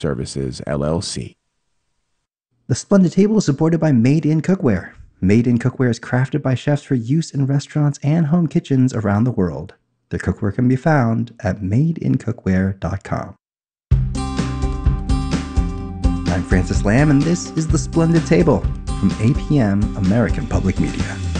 Services, LLC. The Splendid Table is supported by Made in Cookware. Made in Cookware is crafted by chefs for use in restaurants and home kitchens around the world. Their cookware can be found at madeincookware.com. I'm Francis Lamb, and this is The Splendid Table from APM American Public Media.